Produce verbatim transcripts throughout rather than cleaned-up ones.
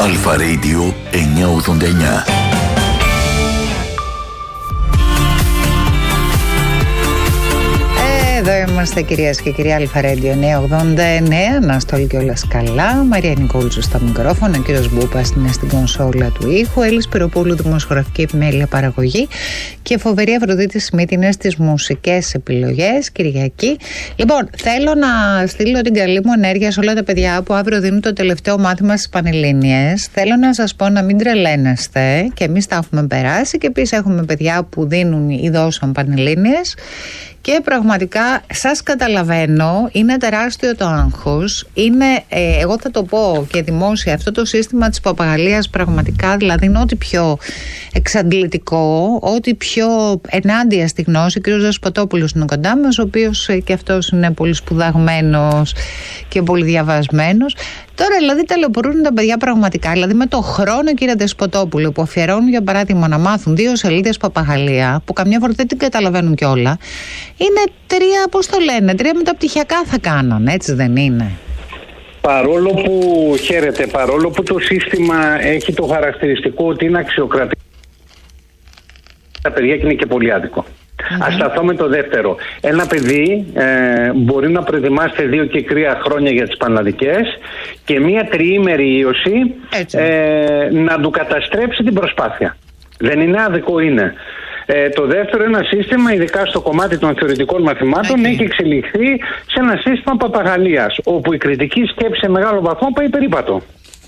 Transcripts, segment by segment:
Αλφα Radio εννιακόσια ογδόντα εννιά. Εδώ είμαστε, κυρίες και κύριοι. Αλφα Radio εννιακόσια ογδόντα εννέα. Να στο όλοι και όλας καλά. Μαρία Νικόλτσου στα μικρόφωνα. Ο κύριος Μπούπας είναι στην κονσόλα του ήχου. Έλλη Σπυροπούλου, δημοσιογραφική επιμέλεια παραγωγή. Και φοβερή Αφροδίτη Σμίτ είναι στις μουσικές επιλογές. Κυριακή. Λοιπόν, θέλω να στείλω την καλή μου ενέργεια σε όλα τα παιδιά που αύριο δίνουν το τελευταίο μάθημα στις Πανελλήνιες. Θέλω να σας πω να μην τρελαίνεστε. Και εμείς τα έχουμε περάσει. Και επίσης έχουμε παιδιά που δίνουν ή δώσαν Πανελλήνιες. Και πραγματικά σας καταλαβαίνω, είναι τεράστιο το άγχος, είναι, ε, εγώ θα το πω και δημόσια, αυτό το σύστημα της παπαγαλίας πραγματικά, δηλαδή είναι ό,τι πιο εξαντλητικό, ό,τι πιο ενάντια στη γνώση. Ο κ. Δεσποτόπουλος είναι κοντά μας, ο οποίος ε, και αυτός είναι πολύ σπουδαγμένος και πολύ διαβασμένος. Τώρα δηλαδή ταλαιπωρούν τα παιδιά πραγματικά. Δηλαδή με το χρόνο, κύριε Δεσποτόπουλο, που αφιερώνουν για παράδειγμα να μάθουν δύο σελίδες παπαγαλία, που καμιά φορά δεν την καταλαβαίνουν κιόλα, είναι τρία, πώς το λένε, τρία μεταπτυχιακά θα κάνανε, έτσι δεν είναι? Παρόλο που, χαίρετε, παρόλο που το σύστημα έχει το χαρακτηριστικό ότι είναι αξιοκρατικό, τα παιδιά και είναι και πολύ άδικο. Mm-hmm. Ας σταθώ με το δεύτερο. Ένα παιδί ε, μπορεί να προετοιμάσετε δύο και τρία χρόνια για τις πανελλαδικές και μία τριήμερη ίωση ε, να του καταστρέψει την προσπάθεια. Δεν είναι άδικο, είναι. Ε, το δεύτερο, ένα σύστημα, ειδικά στο κομμάτι των θεωρητικών μαθημάτων, okay. έχει εξελιχθεί σε ένα σύστημα παπαγαλίας, όπου η κριτική σκέψη σε μεγάλο βαθμό πάει περίπατο.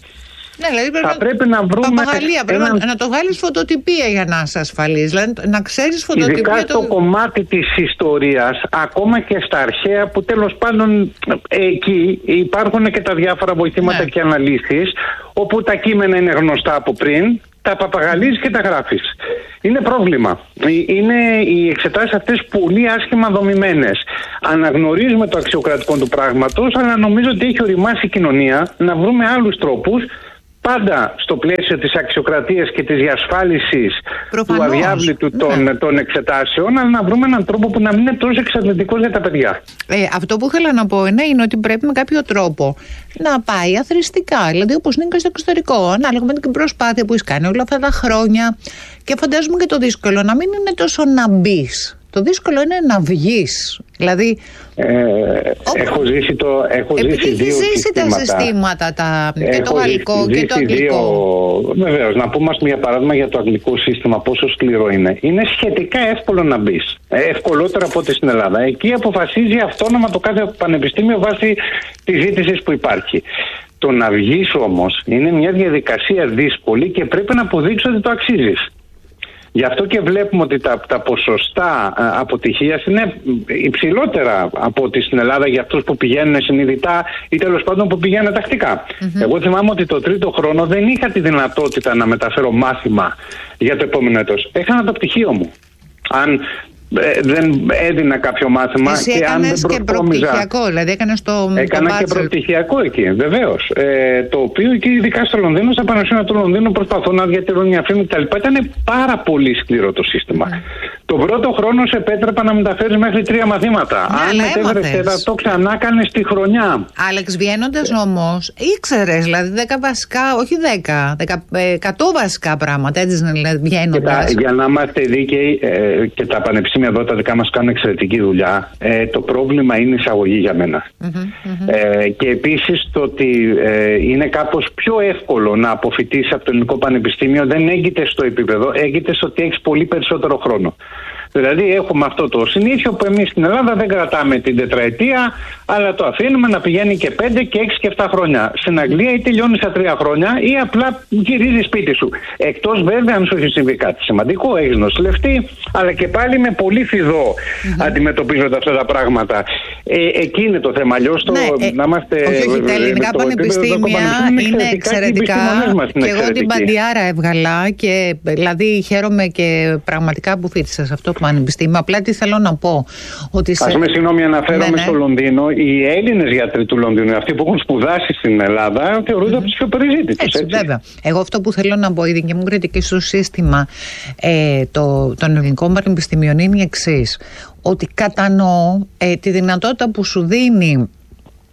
Ναι, δηλαδή πρέπει, θα να... πρέπει να βρούμε. Παπαγαλία, πρέπει ένα... να το βγάλεις φωτοτυπία για να είσαι ασφαλής. Δηλαδή, να ξέρεις φωτοτυπία. Ειδικά στο το... κομμάτι της ιστορίας, ακόμα και στα αρχαία, που τέλος πάντων εκεί υπάρχουν και τα διάφορα βοηθήματα ναι. και αναλύσεις, όπου τα κείμενα είναι γνωστά από πριν, τα παπαγαλείς και τα γράφεις. Είναι πρόβλημα. Είναι οι εξετάσεις αυτές πολύ άσχημα δομημένες. Αναγνωρίζουμε το αξιοκρατικό του πράγματος, αλλά νομίζω ότι έχει οριμάσει η κοινωνία να βρούμε άλλους τρόπους, πάντα στο πλαίσιο της αξιοκρατίας και της διασφάλισης Προφανώς, του αδιάβλητου ναι. των, των εξετάσεων, αλλά να βρούμε έναν τρόπο που να μην είναι τόσο εξαντλητικός για τα παιδιά. Ε, αυτό που ήθελα να πω είναι, είναι ότι πρέπει με κάποιο τρόπο να πάει αθροιστικά, δηλαδή όπως είναι και στο εξωτερικό, ανάλογα με την προσπάθεια που έχει κάνει όλα αυτά τα χρόνια. Και φαντάζομαι και το δύσκολο να μην είναι τόσο να μπεις. Το δύσκολο είναι να βγεις. Δηλαδή, ε, όπου... έχω ζήσει, το, έχω Επειδή ζήσει δύο ζήσει συστήματα. τα συστήματα, τα, έχω και το γαλλικό ζήσει, και το αγγλικό. Δύο... Βεβαίως, να πούμε για παράδειγμα για το αγγλικό σύστημα πόσο σκληρό είναι. Είναι σχετικά εύκολο να μπεις. Ευκολότερο από ό,τι στην Ελλάδα. Εκεί αποφασίζει αυτόνομα το κάθε πανεπιστήμιο βάσει της ζήτησης που υπάρχει. Το να βγεις όμως είναι μια διαδικασία δύσκολη και πρέπει να αποδείξεις ότι το αξίζεις. Γι' αυτό και βλέπουμε ότι τα, τα ποσοστά αποτυχίας είναι υψηλότερα από ό,τι στην Ελλάδα για αυτούς που πηγαίνουν συνειδητά ή τέλος πάντων που πηγαίνουν τακτικά. Mm-hmm. Εγώ θυμάμαι ότι το τρίτο χρόνο δεν είχα τη δυνατότητα να μεταφέρω μάθημα για το επόμενο έτος. Έχανα το πτυχίο μου. Αν ε, δεν έδινα κάποιο μάθημα. Εσύ και αν δεν και προπτυχιακό, δηλαδή έκανες το Έκανα το και προπτυχιακό εκεί, βεβαίως. Ε, το οποίο και ειδικά στο Λονδίνο, στα Πανεπιστήμια του Λονδίνου, προσπαθούν να διατηρούν μια φήμη κτλ. Ήταν πάρα πολύ σκληρό το σύστημα. Mm. Το πρώτο χρόνο σε επέτρεπα να μεταφέρεις μέχρι τρία μαθήματα. Ναι, αν μετέφερες να το ξανά κάνεις τη χρονιά. Άλεξ, βγαίνοντας όμως, ήξερες δηλαδή δέκα βασικά, όχι δέκα, εκατό βασικά πράγματα, έτσι δηλαδή βγαίνοντας. Για να είμαστε δίκαιοι, ε, και τα πανεπιστήμια εδώ τα δικά μας κάνουν εξαιρετική δουλειά. Ε, το πρόβλημα είναι η εισαγωγή για μένα. Mm-hmm, mm-hmm. Ε, και επίσης το ότι ε, είναι κάπως πιο εύκολο να αποφοιτήσεις από το Ελληνικό Πανεπιστήμιο δεν έγκυται στο επίπεδο, έγκυται στο ότι έχεις πολύ περισσότερο χρόνο. Δηλαδή έχουμε αυτό το συνήθιο που εμείς στην Ελλάδα δεν κρατάμε την τετραετία, αλλά το αφήνουμε να πηγαίνει και πέντε και έξι και επτά χρόνια. Στην Αγγλία ή τελειώνει στα τρία χρόνια ή απλά γυρίζει σπίτι σου. Εκτός βέβαια αν σου έχει συμβεί κάτι σημαντικό, έχεις νοσηλευτεί, αλλά και πάλι με πολύ φιδό mm-hmm. αντιμετωπίζονται αυτά τα πράγματα. Ε, εκεί είναι το θέμα. Αλλιώς το ναι, ε, να είμαστε. Όχι, όχι, τα ελληνικά πανεπιστήμια είναι εξαιρετικά. Και εγώ την Παντιάρα έβγαλα και δηλαδή χαίρομαι και πραγματικά που φοιτήσα σε αυτό το πανεπιστήμιο. Απλά τι θέλω να πω. Ότι σε... Ας πούμε, συγγνώμη, αναφέρομαι ναι, ναι. στο Λονδίνο. Οι Έλληνες γιατροί του Λονδίνου, αυτοί που έχουν σπουδάσει στην Ελλάδα, θεωρούνται mm-hmm. από τους πιο περιζήτητους. Έτσι, έτσι, βέβαια. Εγώ αυτό που θέλω να πω, η δική μου κριτική στο σύστημα ε, το, των ελληνικών πανεπιστημίων είναι η εξής. Ότι κατανοώ ε, τη δυνατότητα που σου δίνει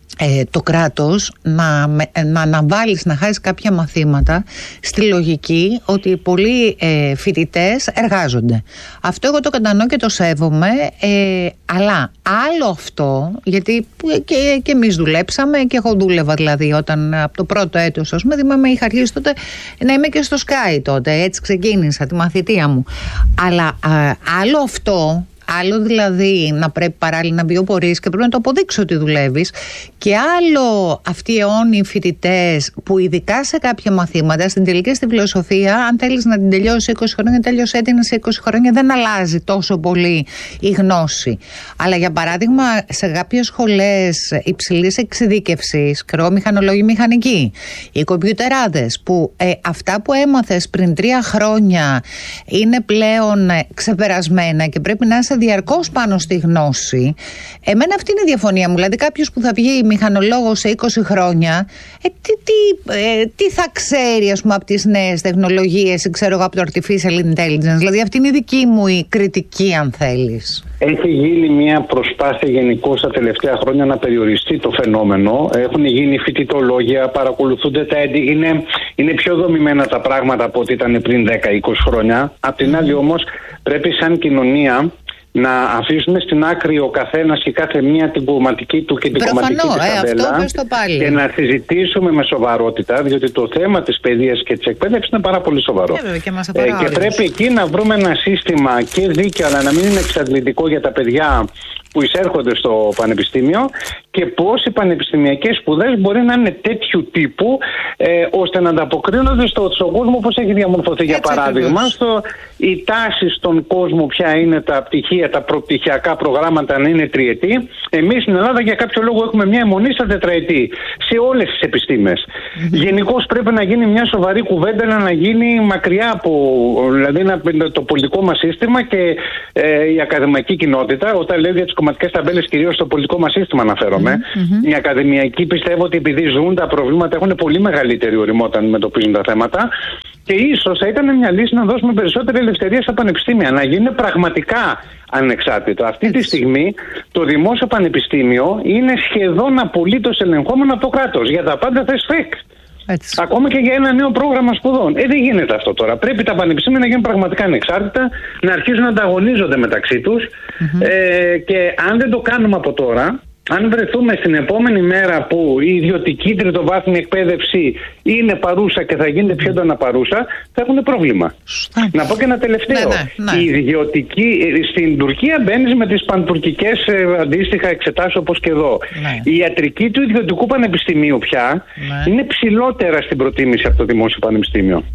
Ε, το κράτος να, να αναβάλεις, να χάσεις κάποια μαθήματα στη λογική ότι πολλοί ε, φοιτητές εργάζονται. Αυτό εγώ το κατανοώ και το σέβομαι, ε, αλλά άλλο αυτό, γιατί και, και εμείς δουλέψαμε και εγώ δούλευα δηλαδή όταν από το πρώτο έτος, ας πούμε, θυμάμαι είχα αρχίσει τότε να είμαι και στο Sky τότε, έτσι ξεκίνησα τη μαθητεία μου, αλλά α, άλλο αυτό. Άλλο δηλαδή να πρέπει παράλληλα να βιοπορείς και πρέπει να το αποδείξω ότι δουλεύεις, και άλλο αυτοί οι αιώνιοι φοιτητές που ειδικά σε κάποια μαθήματα, στην τελική στη φιλοσοφία, αν θέλεις να την τελειώσεις σε είκοσι χρόνια, τέλειωσέ την σε είκοσι χρόνια, δεν αλλάζει τόσο πολύ η γνώση. Αλλά για παράδειγμα σε κάποιες σχολές υψηλής εξειδίκευσης, κρεώ μηχανολόγοι μηχανικοί, οι κομπιουτεράδες, που ε, αυτά που έμαθες πριν τρία χρόνια είναι πλέον ε, ξεπερασμένα και πρέπει να είσαι διαρκώς πάνω στη γνώση. Εμένα αυτή είναι η διαφωνία μου. Δηλαδή, κάποιος που θα βγει μηχανολόγος σε είκοσι χρόνια, ε, τι, τι, ε, τι θα ξέρει, ας πούμε, από τις νέες τεχνολογίες, ξέρω εγώ, από το artificial intelligence. Δηλαδή, αυτή είναι η δική μου η κριτική, αν θέλεις. Έχει γίνει μια προσπάθεια γενικώς τα τελευταία χρόνια να περιοριστεί το φαινόμενο. Έχουν γίνει φοιτητολόγια, παρακολουθούνται τα έντι. Είναι, είναι πιο δομημένα τα πράγματα από ό,τι ήταν πριν δέκα είκοσι χρόνια. Απ' την άλλη, όμως, πρέπει σαν κοινωνία να αφήσουμε στην άκρη ο καθένας και κάθε μία την κομματική του και την Προφανώ, κομματική της ταμπέλα ε, και να συζητήσουμε με σοβαρότητα, διότι το θέμα της παιδείας και της εκπαίδευσης είναι πάρα πολύ σοβαρό. Ε, και, μας ε, και πρέπει εκεί να βρούμε ένα σύστημα και δίκαιο, αλλά να μην είναι εξαντλητικό για τα παιδιά που εισέρχονται στο πανεπιστήμιο, και πώς οι πανεπιστημιακές σπουδές μπορεί να είναι τέτοιου τύπου ε, ώστε να ανταποκρίνονται στο, στον κόσμο όπως έχει διαμορφωθεί. Έτσι, για παράδειγμα, στο, η τάση στον κόσμο ποια είναι τα πτυχία, τα προπτυχιακά προγράμματα να είναι τριετή. Εμείς στην Ελλάδα για κάποιο λόγο έχουμε μια αιμονή στα τετραετή σε όλες τις επιστήμες. Mm-hmm. Γενικώς πρέπει να γίνει μια σοβαρή κουβέντα, να γίνει μακριά από δηλαδή, να, το πολιτικό μας σύστημα και ε, η ακαδημαϊκή κοινότητα. Όταν λέω για τις κομματικές ταμπέλες, κυρίως στο πολιτικό μας σύστημα αναφέρομαι. Mm-hmm. Οι ακαδημαϊκοί πιστεύω ότι επειδή ζουν τα προβλήματα έχουν πολύ μεγαλύτερη ωριμότητα όταν αντιμετωπίζουν τα θέματα, και ίσως θα ήταν μια λύση να δώσουμε περισσότερη ελευθερία στα πανεπιστήμια, να γίνουν πραγματικά ανεξάρτητα. Αυτή τη στιγμή το δημόσιο πανεπιστήμιο είναι σχεδόν απολύτως ελεγχόμενο από το κράτος. Για τα πάντα θες φεκ. Έτσι. Ακόμα και για ένα νέο πρόγραμμα σπουδών. Ε, δεν γίνεται αυτό τώρα. Πρέπει τα πανεπιστήμια να γίνουν πραγματικά ανεξάρτητα, να αρχίσουν να ανταγωνίζονται μεταξύ τους. Mm-hmm. Ε, και αν δεν το κάνουμε από τώρα, αν βρεθούμε στην επόμενη μέρα που η ιδιωτική τριτοβάθμια εκπαίδευση είναι παρούσα και θα γίνεται πιο έντονα παρούσα, θα έχουν πρόβλημα. Σωστά. Να πω και ένα τελευταίο. Ναι, ναι, ναι. Η ιδιωτική, στην Τουρκία μπαίνεις με τις παντουρκικές ε, αντίστοιχα εξετάσεις όπως και εδώ. Ναι. Η ιατρική του ιδιωτικού πανεπιστημίου πια ναι. είναι ψηλότερα στην προτίμηση από το δημόσιο πανεπιστήμιο.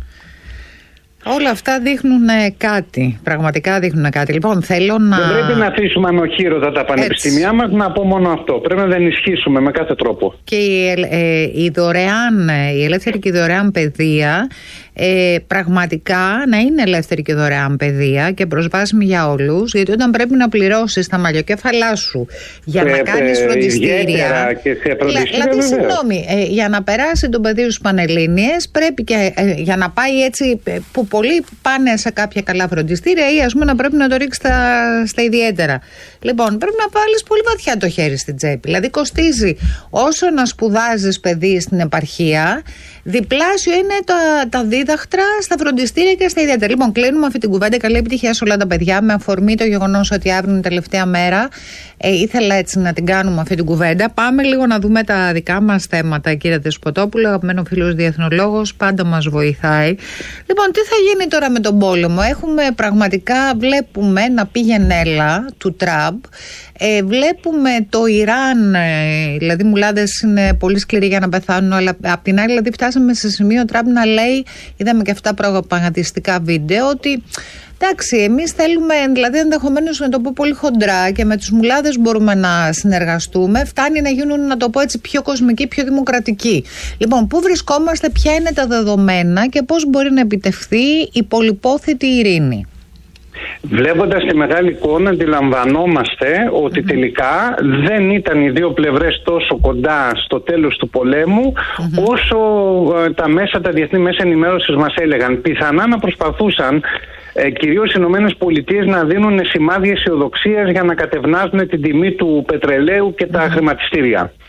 Όλα αυτά δείχνουν κάτι, πραγματικά δείχνουν κάτι. Λοιπόν, θέλω να... Δεν πρέπει να αφήσουμε ανοχήρωτα τα πανεπιστήμια μας, να πω μόνο αυτό. Πρέπει να τα ενισχύσουμε με κάθε τρόπο. Και η, ε, η δωρεάν, η ελεύθερη και η δωρεάν παιδεία, ε, πραγματικά να είναι ελεύθερη και δωρεάν παιδεία και προσβάσιμη για όλους, γιατί όταν πρέπει να πληρώσεις τα μαλλιοκέφαλά σου για ε, να κάνεις ε, φροντιστήρια... Και σε φροντιστήρια δηλαδή, συγγνώμη, ε, για να περάσει το παιδί στους Πανελλήνιες πρέπει και ε, για να πάει έτσι... που πολλοί πάνε σε κάποια καλά φροντιστήρια ή ας πούμε να πρέπει να το ρίξει στα, στα ιδιαίτερα. Λοιπόν, πρέπει να βάλεις πολύ βαθιά το χέρι στην τσέπη. Δηλαδή κοστίζει όσο να σπουδάζεις παιδί στην επαρχία, διπλάσιο είναι τα, τα δίδακτρα στα φροντιστήρια και στα ιδιαίτερα. Λοιπόν, κλείνουμε αυτή την κουβέντα. Καλή επιτυχία σε όλα τα παιδιά. Με αφορμή το γεγονός ότι αύριο είναι η τελευταία μέρα, ε, ήθελα έτσι να την κάνουμε αυτή την κουβέντα. Πάμε λίγο να δούμε τα δικά μας θέματα, κύριε Δεσποτόπουλο, αγαπημένο φίλος διεθνολόγος, πάντα μας βοηθάει. Λοιπόν, τι θα γίνει τώρα με τον πόλεμο? Έχουμε πραγματικά, βλέπουμε να πήγαινε έλα του Τραμπ. Ε, βλέπουμε το Ιράν, ε, δηλαδή μουλάδες είναι πολύ σκληροί για να πεθάνουν, αλλά απ' την άλλη δηλαδή φτάσαμε σε σημείο ο Τραμπ να λέει, είδαμε και αυτά προπαγανδιστικά βίντεο, ότι εντάξει, εμείς θέλουμε, δηλαδή ενδεχομένως να το πω πολύ χοντρά και με τους μουλάδες μπορούμε να συνεργαστούμε, φτάνει να γίνουν, να το πω έτσι, πιο κοσμικοί, πιο δημοκρατικοί. Λοιπόν, πού βρισκόμαστε, ποια είναι τα δεδομένα και πώς μπορεί να επιτευχθεί η πολυπόθητη ειρήνη? Βλέποντας τη μεγάλη εικόνα, αντιλαμβανόμαστε ότι mm-hmm. τελικά δεν ήταν οι δύο πλευρές τόσο κοντά στο τέλος του πολέμου mm-hmm. όσο ε, τα μέσα, τα διεθνή μέσα ενημέρωσης μας έλεγαν. Πιθανά να προσπαθούσαν ε, κυρίως οι Ηνωμένες Πολιτείες να δίνουν σημάδια αισιοδοξίας για να κατευνάζουν την τιμή του πετρελαίου και τα mm-hmm. χρηματιστήρια.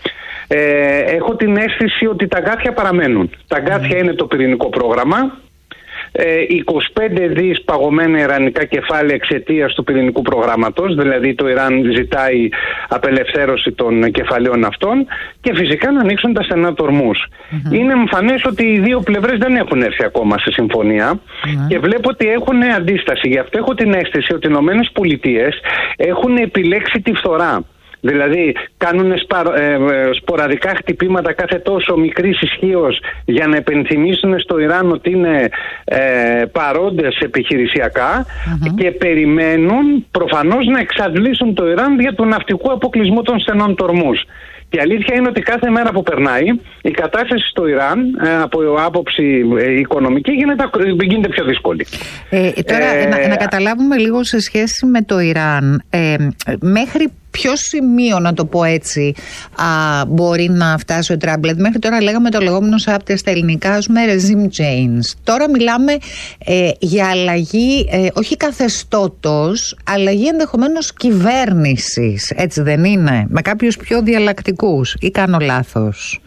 Ε, έχω την αίσθηση ότι τα γκάθια παραμένουν. Τα γκάθια mm. είναι το πυρηνικό πρόγραμμα. Ε, είκοσι πέντε δις παγωμένα ιρανικά κεφάλαια εξαιτίας του πυρηνικού προγράμματος, δηλαδή το Ιράν ζητάει απελευθέρωση των κεφαλαίων αυτών και φυσικά να ανοίξουν τα στενά του Ορμούζ. Mm-hmm. Είναι εμφανές ότι οι δύο πλευρές δεν έχουν έρθει ακόμα σε συμφωνία mm-hmm. και βλέπω ότι έχουν αντίσταση. Γι' αυτό έχω την αίσθηση ότι οι Ηνωμένες Πολιτείες έχουν επιλέξει τη φθορά. Δηλαδή κάνουν σπα, ε, σποραδικά χτυπήματα κάθε τόσο μικρής ισχύως για να επενθυμίσουν στο Ιράν ότι είναι ε, παρόντες επιχειρησιακά mm-hmm. και περιμένουν προφανώς να εξαντλήσουν το Ιράν για του ναυτικού αποκλεισμού των στενών του Ορμούζ. Και η αλήθεια είναι ότι κάθε μέρα που περνάει η κατάσταση στο Ιράν ε, από άποψη ε, οικονομική γίνεται, γίνεται πιο δύσκολη. Ε, τώρα ε, να, να καταλάβουμε λίγο σε σχέση με το Ιράν, ε, μέχρι ποιο σημείο, να το πω έτσι, α, μπορεί να φτάσει ο Τραμπ? Δηλαδή μέχρι τώρα λέγαμε το λεγόμενο σάπτε στα ελληνικά, ας πούμε, regime change. Τώρα μιλάμε ε, για αλλαγή, ε, όχι καθεστώτος, αλλαγή ενδεχομένως κυβέρνησης, έτσι δεν είναι? Με κάποιους πιο διαλλακτικούς, ή κάνω λάθος?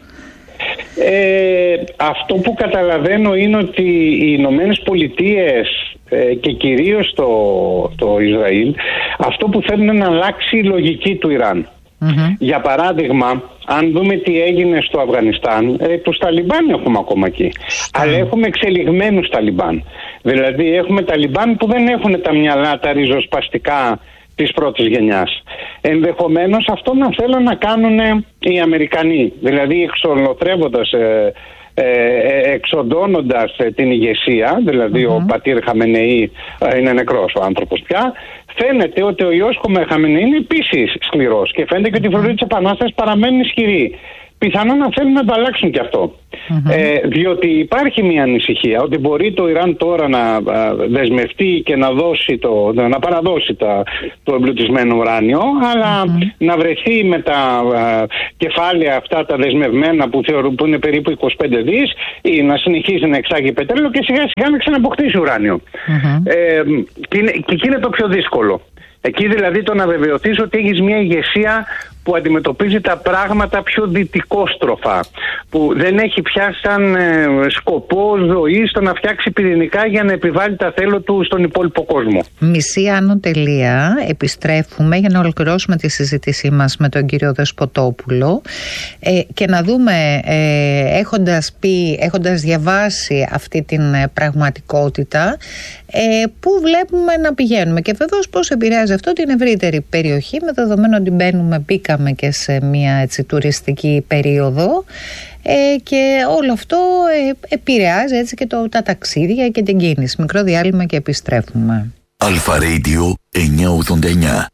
Ε, αυτό που καταλαβαίνω είναι ότι οι Ηνωμένες Πολιτείες ε, και κυρίως το, το Ισραήλ, αυτό που θέλουν είναι να αλλάξει η λογική του Ιράν. Mm-hmm. Για παράδειγμα, αν δούμε τι έγινε στο Αφγανιστάν, ε, τους Ταλιμπάν έχουμε ακόμα εκεί. Mm-hmm. Αλλά έχουμε εξελιγμένους Ταλιμπάν. Δηλαδή έχουμε Ταλιμπάν που δεν έχουν τα μυαλά τα ριζοσπαστικά της πρώτης γενιάς. Ενδεχομένως αυτό να θέλουν να κάνουν οι Αμερικανοί, δηλαδή εξολοθρεύοντας, ε, ε, εξοντώνοντας ε, την ηγεσία, δηλαδή mm-hmm. ο πατήρ Χαμενεή ε, είναι νεκρός ο άνθρωπος πια. Φαίνεται ότι ο ιός Χαμενεή είναι επίσης σκληρός και φαίνεται και ότι η φρουρή της Επανάστασης παραμένει ισχυρή. Πιθανόν να θέλουν να το αλλάξουν και αυτό. Mm-hmm. Ε, διότι υπάρχει μια ανησυχία ότι μπορεί το Ιράν τώρα να α, δεσμευτεί και να, δώσει το, να παραδώσει τα, το εμπλουτισμένο ουράνιο, αλλά mm-hmm. να βρεθεί με τα α, κεφάλαια αυτά τα δεσμευμένα που θεωρούν που είναι περίπου είκοσι πέντε δις ή να συνεχίσει να εξάγει πετρέλαιο και σιγά σιγά να ξαναποκτήσει ουράνιο. Mm-hmm. Ε, και, είναι, και εκεί είναι το πιο δύσκολο. Εκεί δηλαδή το να βεβαιωθείς ότι έχεις μια ηγεσία που αντιμετωπίζει τα πράγματα πιο δυτικόστροφα, που δεν έχει πια σαν ε, σκοπό ζωή στο να φτιάξει πυρηνικά για να επιβάλλει τα θέλω του στον υπόλοιπο κόσμο. Μισή άνω τελεία. Επιστρέφουμε για να ολοκληρώσουμε τη συζήτησή μας με τον κύριο Δεσποτόπουλο ε, και να δούμε, ε, έχοντας πει, έχοντας διαβάσει αυτή την πραγματικότητα, ε, πού βλέπουμε να πηγαίνουμε και βεβαίως πώς επηρεάζει αυτό την ευρύτερη περιοχή, με δεδομένο ότι μπαίνουμε, μπήκαμε και σε μια έτσι τουριστική περίοδο ε, και όλο αυτό ε, επηρεάζει έτσι και το, τα ταξίδια και την κίνηση. Μικρό διάλειμμα και επιστρέφουμε. Αλφα Radio εννιακόσια ογδόντα εννιά.